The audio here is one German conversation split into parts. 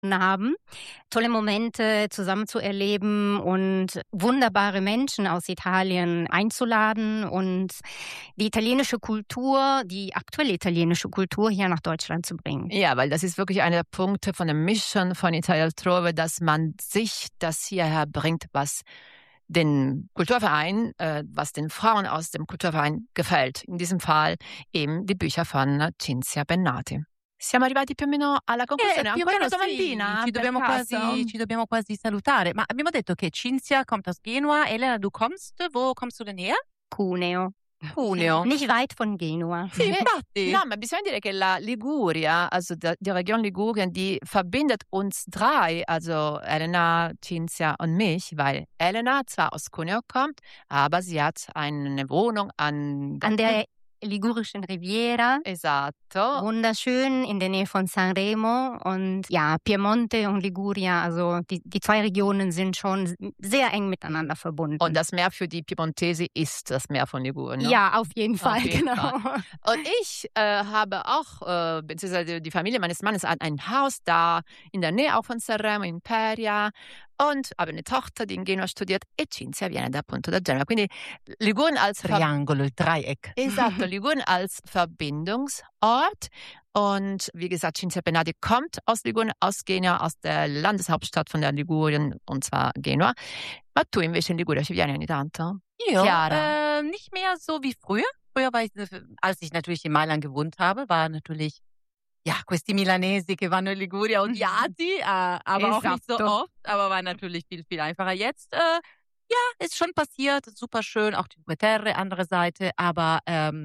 haben, tolle Momente zusammen zu erleben und wunderbare Menschen aus Italien einzuladen und die italienische Kultur, die aktuelle italienische Kultur hier nach Deutschland zu bringen. Ja, weil das ist wirklich einer der Punkte von der Mission von Italia Altrove, dass man sich das hierher bringt, was den Kulturverein, was den Frauen aus dem Kulturverein gefällt. In diesem Fall eben die Bücher von Cinzia Bennati. Siamo arrivati più o meno alla conclusione. Più o Ancora meno una domandina? sì, Per caso? ci dobbiamo quasi salutare. Ma abbiamo detto che Cinzia kommt aus Genua. Elena, du kommst, wo kommst du denn her? Cuneo. Cuneo. Nicht weit von Genua. Sì, infatti. No, ma bisogna dire che la Liguria, also die Region Ligurien, die verbindet uns drei, also Elena, Cinzia und mich, weil Elena zwar aus Cuneo kommt, aber sie hat eine Wohnung An der ligurischen Riviera. Esatto. Wunderschön in der Nähe von Sanremo und ja, Piemonte und Liguria, also die zwei Regionen sind schon sehr eng miteinander verbunden. Und das Meer für die Piemontesi ist das Meer von Ligurien. Ne? Ja, auf jeden Fall, jeden genau. Fall. Und ich habe auch, beziehungsweise die Familie meines Mannes hat ein Haus da in der Nähe auch von Sanremo, in Peria. Und habe eine Tochter, die in Genua studiert, e Cinzia viene da appunto da Genova. Quindi Ligurien als Triangolo, il Dreieck. Esatto, Ligurien als Verbindungsort. Und wie gesagt, Cinzia Bennati kommt aus Ligurien, aus Genua, aus der Landeshauptstadt von der Ligurien, und zwar Genua. Ma tu invece in Liguria ci vieni ogni tanto? Io? Chiara? Nicht mehr so wie früher. Früher war ich, als ich natürlich in Mailand gewohnt habe, war natürlich, ja, questi Milanesi che vanno in Liguria odiati, aber auch nicht so Esatto. oft, aber war natürlich viel, viel einfacher. Jetzt, ja, ist schon passiert, super schön, auch Cinque Terre, andere Seite, aber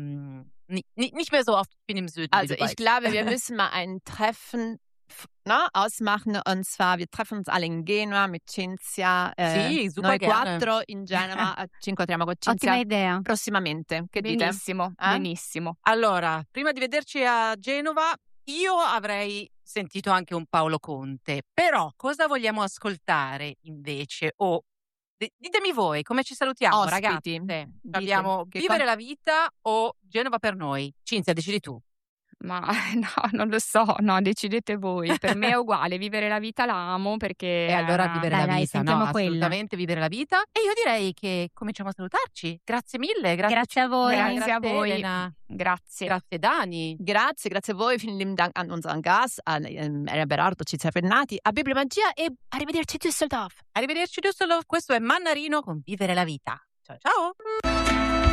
nicht mehr so oft, ich bin im Süden. Also wie du ich weißt. glaube, wir müssen mal ein Treffen ausmachen, und zwar wir treffen uns alle in Genua mit Cinzia, Sì, super noi gerne. quattro in Genova, ci incontriamo con Cinzia Ottima idea. prossimamente. Che dite? Benissimo, Eh? benissimo. Allora, prima di vederci a Genova, io avrei sentito anche un Paolo Conte, però cosa vogliamo ascoltare invece? O ditemi voi, come ci salutiamo, Ospiti. ragazze? Dite, Abbiamo che Vivere la vita o Genova per noi? Cinzia, decidi tu. Ma no, non lo so, no, decidete voi. Per me è uguale, vivere la vita la amo perché E allora è una- vivere dai, la dai, vita, no? sentiamo quella. Assolutamente vivere la vita. E io direi che cominciamo a salutarci. Grazie mille, grazie. Grazie a voi. Grazie a voi. Elena. Grazie. Grazie Dani. Grazie a voi, vielen lieben Dank an unseren Gast, an Elena Berardo, Cinzia Bennati, a Bibbia Magia e arrivederci Düsseldorf. Arrivederci Düsseldorf, questo è Mannarino con Vivere la vita. Ciao ciao.